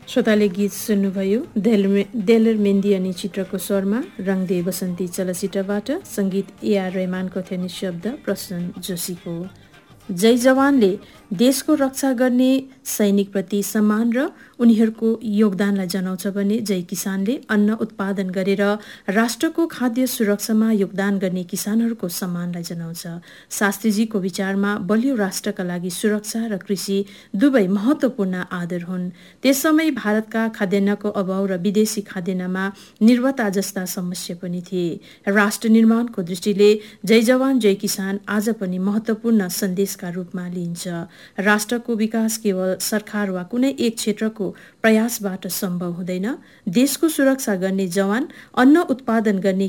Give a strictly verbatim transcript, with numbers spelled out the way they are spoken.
श्रोताले गीत सुन्नुभयो देलर मेन्दियनी चित्रको स्वरमा रङदे बसन्ती चलचित्रबाट संगीत एआर रहमानको थियो नि शब्द प्रसन जोशीको। जय जवानले देशको रक्षा गर्ने सैनिकप्रति सम्मान र उनीहरूको योगदानलाई जनाउँछ भने जय किसानले अन्न उत्पादन गरेर राष्ट्रको खाद्य सुरक्षामा योगदान गर्ने किसानहरूको सम्मानलाई जनाउँछ। शास्त्रीजीको विचारमा बलियो राष्ट्रका लागि सुरक्षा र कृषि दुवै महत्त्वपूर्ण आधार हुन्। त्यस समय भारतका खाद्यान्नको अभाव र विदेशी खाद्यान्नमा निर्भरता जस्ता समस्या पनि थिए। राष्ट्र निर्माणको दृष्टिले जय जवान जय किसान आज पनि महत्त्वपूर्ण सन्देशका रूपमा लिइन्छ। राष्ट्रको विकास केवल सरकार वा कुनै एक क्षेत्रको प्रयासबाट सम्भव हुँदैन। देशको सुरक्षा गर्ने जवान, अन्न उत्पादन गर्ने